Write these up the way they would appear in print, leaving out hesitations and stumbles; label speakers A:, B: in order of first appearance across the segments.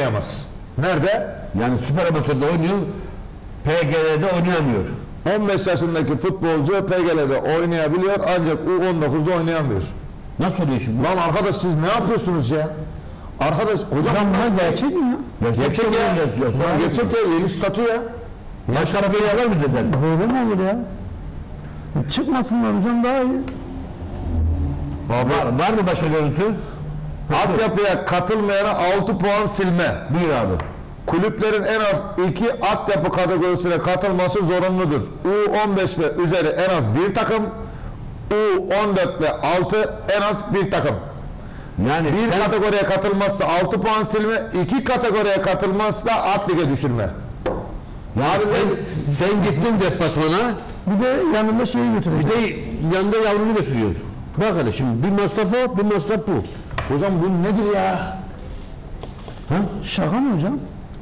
A: oynayamaz. Nerede?
B: Yani süper amatörde oynuyor, PGL'de oynayamıyor.
A: 15 yaşındaki futbolcu PGL'de oynayabiliyor ancak U19'da oynayamıyor.
B: Nasıl oluyor şimdi?
A: Lan arkadaş siz ne yapıyorsunuz ya? Arkadaş hocam
C: Bunlar gerçek mi ya?
A: gerçek ya. Bunlar gerçek ya. Yeni statü ya.
B: Başka bir var mı dediler?
C: Böyle mi olur ya? Çıkmasınlar hocam daha iyi.
B: Var mı başka görüntü?
A: Altyapıya katılmayana 6 puan silme.
B: Buyur abi.
A: Kulüplerin en az 2 altyapı kategorisine katılması zorunludur. U15 ve üzeri en az bir takım, U14 ve 6 en az bir takım.
B: Yani
A: Bir kategoriye katılmazsa 6 puan silme, 2 kategoriye katılmazsa alt lige düşürme.
B: abi sen gittin deplasmana,
C: Bir de yanında şeyi
B: bir
C: götürecek.
B: de yanında yavrunu götürüyor. Bak hele şimdi bir masraf o, bir masraf bu.
A: Hocam bu nedir ya?
B: Ha?
C: Şaka mı hocam?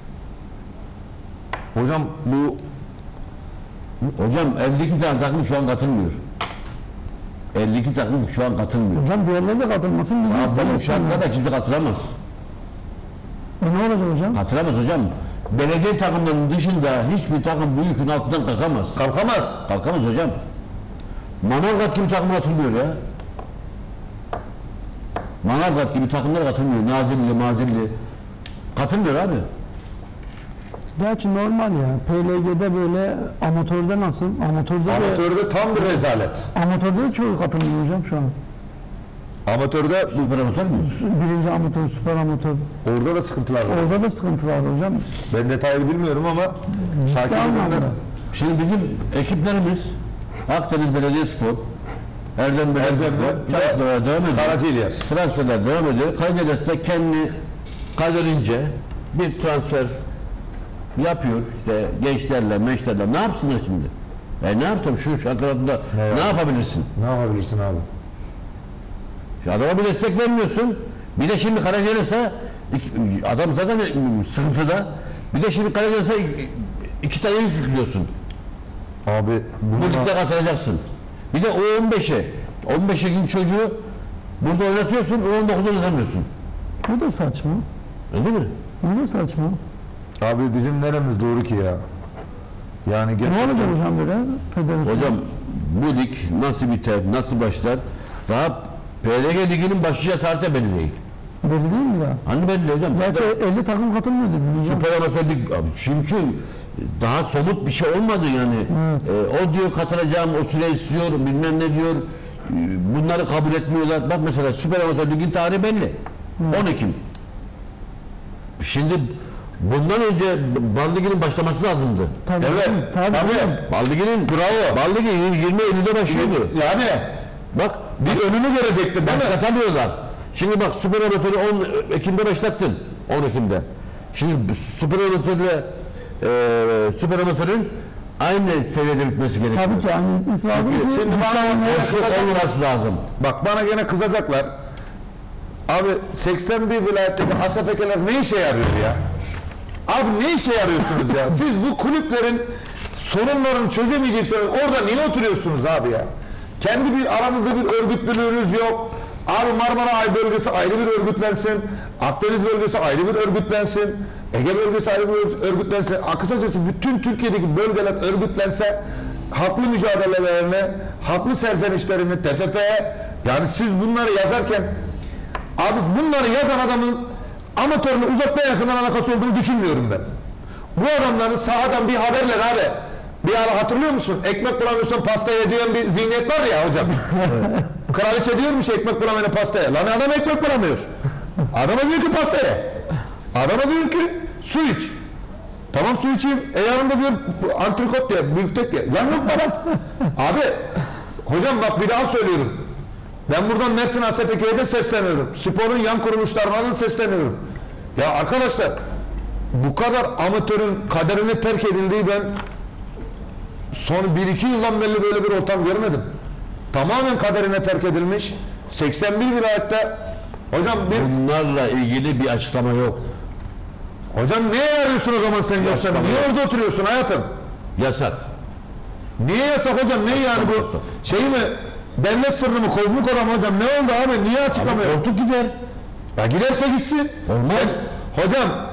A: Hocam bu
B: Hocam 52 tane takım şu an katılmıyor. 52 takım şu an katılmıyor.
C: Hocam diğerleri de katılmasın. Bir
B: Ya
C: de
B: bunun şartlarda kimse katılamaz.
C: ne olacak hocam?
B: Katılamaz hocam. Belediye takımlarının dışında hiçbir takım bu yükün altından kalkamaz.
A: kalkamaz.
B: Kalkamaz hocam. Manavgat gibi takım katılmıyor ya. Manavgat gibi takımlar katılmıyor. Nazilli. Katılmıyor abi.
C: Gerçi normal ya. PLG'de böyle amatörde nasıl?
A: Amatörde tam bir rezalet.
C: Amatörde de çoğu katılmıyor hocam şu an.
A: Amatörde
B: Süper amatör mü?
C: Birinci amatör, süper amatör.
A: orada da sıkıntılar var.
C: Orada da sıkıntı var hocam.
A: Ben detaylı bilmiyorum ama Şakir
C: anlamda.
A: Ürünler
B: Şimdi bizim ekiplerimiz Akdeniz Belediyespor, Erdem Belediyespor, çalışmalar devam ediyor.
A: Karaca İlyas.
B: Transferler devam ediyor. Kaydederse kendi kaydedince bir transfer yapıyor işte gençlerle, meşlerle. Ne yapsınlar şimdi? Ne yapsam şu şartlarda ne yapabilirsin?
A: Ne yapabilirsin abi?
B: Şu adama bir destek vermiyorsun. Bir de şimdi Karadeniz'e adam zaten sıkıntıda. Bir de şimdi Karadeniz'e 2 tane yük yüklüyorsun.
A: Abi
B: Bu ligde katılacaksın. Bir de o 15'e 15 yaşındaki çocuğu burada oynatıyorsun, o 19'da oynatamıyorsun.
C: Bu da saçma.
B: Öyle mi?
C: Bu da saçma.
A: Abi bizim neremiz doğru ki ya? Yani
C: Ne
A: gerçekten
C: olacak hocam böyle? Federasyon.
B: Hocam bu lig nasıl biter, nasıl başlar? Daha PLG liginin başlayacağı tarihte belli değil.
C: Belli değil mi ya?
B: Hani belli değil hocam?
C: Gerçi 50 takım katılmıyor dediniz hocam.
B: Süper Amatör Lig abi çünkü daha somut bir şey olmadı yani. O diyor katılacağım, o süre istiyor, bilmem ne diyor. Bunları kabul etmiyorlar. Bak mesela Süper Amatör Lig'in tarihi belli. 10 Ekim. Şimdi bundan önce Bal Ligi'nin başlaması lazımdı.
C: Tabii.
A: Evet,
C: Tabii.
B: Bal Ligi'nin bravo. Bal Ligi 20 Eylül'de başlıyordu.
A: yani
B: Bak
A: bir önünü görecekti değil mi?
B: başlatamıyorlar. Şimdi bak Süper Amatör'ü 10 Ekim'de başlattın. 10 Ekim'de. Şimdi Süper Amatör'le Süper Amatör'ün aynı seviyede bitmesi gerekiyor.
C: Tabii ki yani gitmesi lazım ki
A: Şimdi
C: bu
A: bana
C: şahane-
B: Boşluk olması lazım.
A: Bak bana gene kızacaklar. Abi 81 vilayetteki ASFK'ler ne işe yarıyor ya? Abi ne işe yarıyorsunuz ya? Siz bu kulüplerin sorunlarını çözemeyeceksiniz. Orada niye oturuyorsunuz abi ya? Kendi bir aranızda bir örgütlülüğünüz yok. Abi Marmara bölgesi ayrı bir örgütlensin. Akdeniz bölgesi ayrı bir örgütlensin. Ege bölgesi ayrı bir örgütlensin. Kısacası bütün Türkiye'deki bölgeler örgütlense haklı mücadelelerini, haklı serzenişlerini TFF'ye, yani siz bunları yazarken abi bunları yazan adamın amatörle uzaktan yakından alakası olduğunu düşünmüyorum ben. Bu adamların sahadan bir haberler abi. Bir ara hatırlıyor musun? Ekmek bulamıyorsan pasta ye diyen bir zihniyet var ya hocam. Kraliçe diyormuş ekmek bulamıyor pastaya. Lan adam ekmek bulamıyor. Adama diyor ki pastaya. Adama diyor ki su iç. Tamam su içeyim. Yanımda diyor antrikot ye, büftek ye. Lan yok bana. Abi hocam bak bir daha söylüyorum. Ben buradan Mersin ASFK'ye de sesleniyorum. Sporun yan kuruluşlarına da sesleniyorum. Ya arkadaşlar bu kadar amatörün kaderine terk edildiği ben son 1-2 yıldan beri böyle bir ortam görmedim. Tamamen kaderine terk edilmiş. 81 vilayette hocam
B: Bunlarla ilgili bir açıklama yok.
A: hocam niye arıyorsun o zaman sen yoksa? Niye orada oturuyorsun hayatım?
B: Yasak.
A: Niye yasak hocam? Ne yani bu? Şey mi? Devlet sırrı mı? Kozmik oda mı hocam? Ne oldu abi? Niye açıklamıyor?
B: Koltuk gider.
A: Ya giderse gitsin.
B: Olmaz.
A: Hocam